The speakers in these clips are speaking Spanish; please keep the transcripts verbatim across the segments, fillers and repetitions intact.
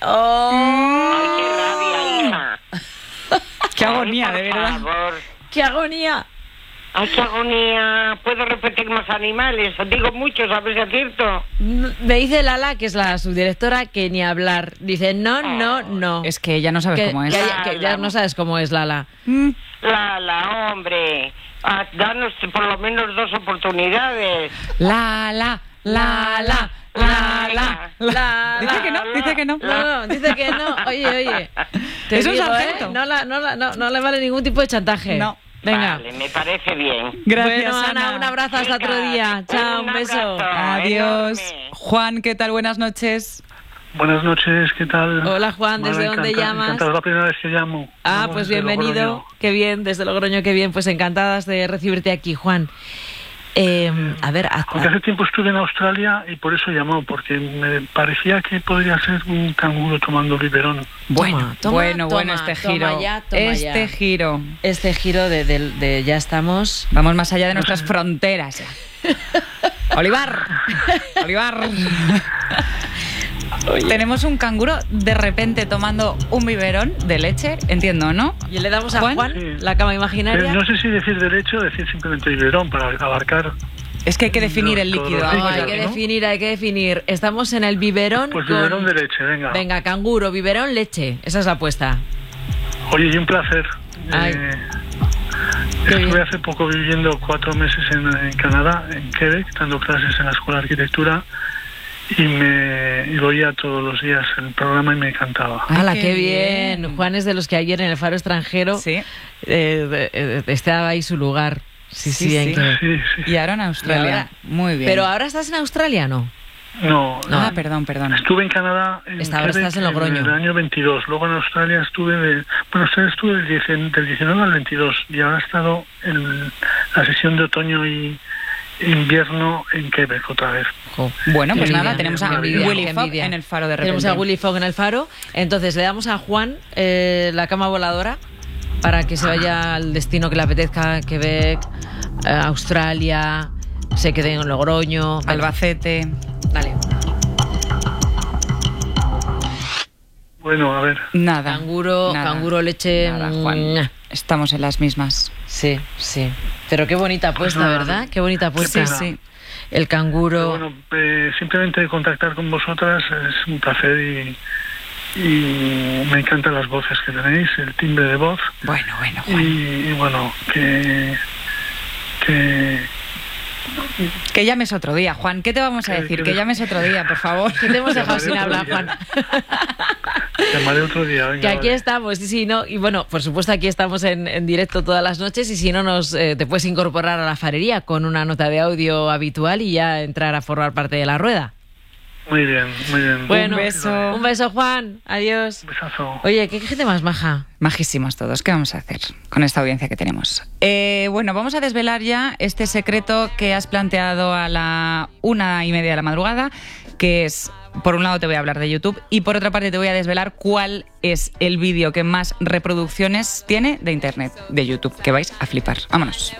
Oh. ¡Ay, qué rabia, hija! ¡Qué agonía, Ay, de verdad! Favor. ¡Qué agonía! ¡Ay, qué agonía! ¿Puedo repetir más animales? Digo muchos, a ver si acierto. Me dice Lala, que es la subdirectora, que ni hablar. Dice, no, no, no. Es que ya no sabes que, cómo es. Que, que ya no sabes cómo es Lala. Mm. Lala, hombre. Ah, danos por lo menos dos oportunidades. Lala, Lala, Lala, La, Dice que no, dice que no. No, no, dice que no. Oye, oye. Te Es un digo, sargento. ¿eh? No, la, no, la, no, no le vale ningún tipo de chantaje. No. Venga. Vale, me parece bien. Gracias, Bueno, Ana, Ana. un abrazo hasta Venga, otro día. Chao, un un beso. abrazo. Adiós. Enorme. Juan, ¿qué tal? Buenas noches. Buenas noches, ¿qué tal? Hola, Juan, ¿desde Bueno, dónde encanta- llamas? encantado, es la primera vez que llamo. Ah, Llamo pues desde bienvenido. Logroño. Qué bien, desde Logroño, qué bien. Pues encantadas de recibirte aquí, Juan. Eh, a ver, haz- Porque hace tiempo estuve en Australia y por eso llamó, porque me parecía que podría ser un canguro tomando biberón. Bueno, toma, bueno, toma, bueno, este toma giro. ya, toma este ya. giro. este giro de, de- de ya estamos. Vamos más allá de nuestras fronteras ya. Olivar. Olivar. Tenemos un canguro de repente tomando un biberón de leche, entiendo, ¿no? Y le damos a Juan. Juan, Sí. la cama Pero imaginaria. no sé si decir derecho o decir simplemente biberón para abarcar. Es que hay que definir el Todo líquido. lo No, líquido, hay que ¿no? definir, hay que definir. Estamos en el biberón Pues con... biberón de leche, venga. Venga, canguro, biberón, leche. Esa es la apuesta. Oye, y un placer. Ay. Eh, Qué estuve bien. hace poco viviendo cuatro meses en, en Canadá, en Quebec, dando clases en la Escuela de Arquitectura y me y veía todos los días el programa y me encantaba. Ay, ¡Hala, qué qué bien! bien. Juan es de los que ayer en el Faro Extranjero Sí. eh, de- eh, estaba ahí su lugar. Sí, sí, Sí, en sí. que- Sí, sí. Y ahora en Australia. Y ahora- Muy bien. Pero ahora estás en Australia, ¿no? No, no. Ah, perdón, perdón. Estuve en Canadá en, Esta- ahora Quebec estás en Logroño. en el año veintidós. Luego en Australia estuve de, bueno, en Australia estuve del, diez del diecinueve al veintidós y ahora he estado en la sesión de otoño y invierno en Quebec otra vez. Jo. Bueno, pues Qué nada, envidia, tenemos qué a envidia, Willy qué Fogg envidia. en el Faro de repente. Tenemos a Willy Fogg en el Faro. Entonces le damos a Juan eh, la cama voladora para que se vaya al destino que le apetezca, Quebec, eh, Australia, se quede en Logroño. Venga, Albacete. dale. Bueno, a ver. Nada. Canguro, nada, canguro, leche. nada, Juan. mm, Estamos en las mismas. Sí, sí. Pero qué bonita apuesta, nada. ¿verdad? Qué bonita apuesta. pena. Sí. El canguro. Bueno, eh, simplemente contactar con vosotras es un placer y, y me encantan las voces que tenéis, el timbre de voz Bueno, bueno, y, Juan. y bueno, que... que Que llames otro día, Juan. ¿Qué te vamos a Que- decir? que- Que llames otro día, por favor. Que te hemos dejado Llamaré sin otro hablar, día. Juan. llamaré otro día, venga. Que aquí vale. estamos, sí, sí, no. Y bueno, por supuesto, aquí estamos en, en directo todas las noches. Y si no, nos eh, te puedes incorporar a la farería con una nota de audio habitual y ya entrar a formar parte de la rueda. Muy bien, muy bien. Bueno, Un beso. Un beso, Juan. Adiós. Un besazo. Oye, qué gente más maja. Majísimos todos. ¿Qué vamos a hacer con esta audiencia que tenemos? Eh, bueno, vamos a desvelar ya este secreto que has planteado a la una y media de la madrugada, que es, por un lado te voy a hablar de YouTube y por otra parte te voy a desvelar cuál es el vídeo que más reproducciones tiene de Internet, de YouTube, que vais a flipar. Vámonos.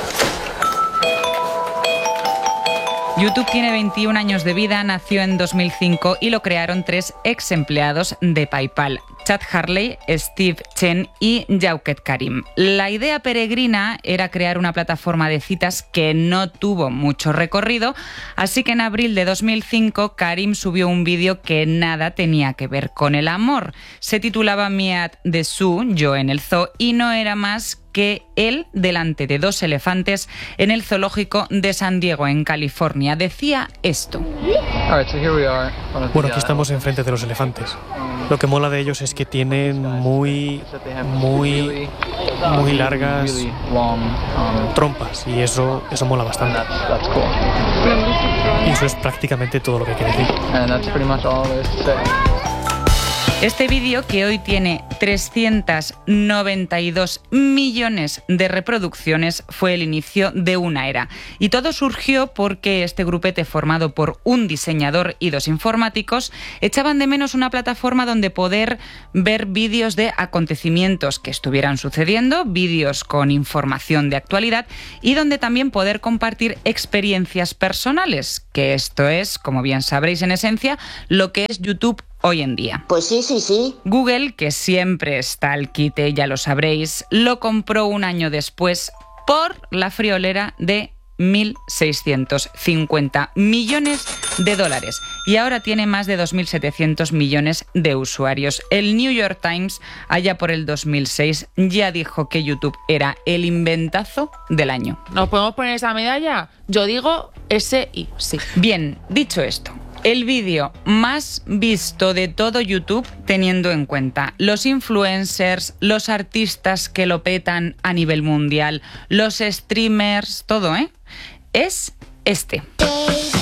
YouTube tiene veintiún años de vida, nació en dos mil cinco y lo crearon tres ex empleados de PayPal, Chad Hurley, Steve Chen y Jauket Karim. La idea peregrina era crear una plataforma de citas que no tuvo mucho recorrido, así que en abril de dos mil cinco Karim subió un vídeo que nada tenía que ver con el amor. Se titulaba Me at the Zoo, yo en el zoo, y no era más que él delante de dos elefantes en el zoológico de San Diego, en California. Decía esto. Bueno, aquí estamos enfrente de los elefantes. Lo que mola de ellos es que tienen muy, muy, muy largas trompas y eso, eso mola bastante. Y eso es prácticamente todo lo que hay que decir. Este vídeo, que hoy tiene trescientos noventa y dos millones de reproducciones, fue el inicio de una era. Y todo surgió porque este grupete, formado por un diseñador y dos informáticos, echaban de menos una plataforma donde poder ver vídeos de acontecimientos que estuvieran sucediendo, vídeos con información de actualidad y donde también poder compartir experiencias personales, que esto es, como bien sabréis en esencia, lo que es YouTube hoy en día. Pues sí, sí, sí. Google, que siempre está al quite, ya lo sabréis, lo compró un año después por la friolera de mil seiscientos cincuenta millones de dólares y ahora tiene más de dos mil setecientos millones de usuarios. El New York Times, allá por el dos mil seis, ya dijo que YouTube era el inventazo del año. ¿Nos podemos poner esa medalla? Yo digo ese y sí. Bien, dicho esto, el vídeo más visto de todo YouTube, teniendo en cuenta los influencers, los artistas que lo petan a nivel mundial, los streamers, todo, ¿eh? Es este.